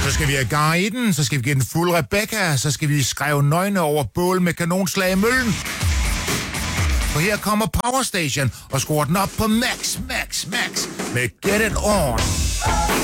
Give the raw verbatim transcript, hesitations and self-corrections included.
Så skal vi have gang i den, så skal vi give den fuld Rebecca, så skal vi skrive nøgne over bål med kanonslag i møllen. For her kommer Power Station og skruer den op på max, max, max med Get It On.